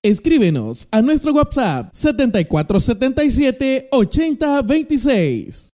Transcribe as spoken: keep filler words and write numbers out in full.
Escríbenos a nuestro WhatsApp setenta y cuatro setenta y siete ochenta veintiséis.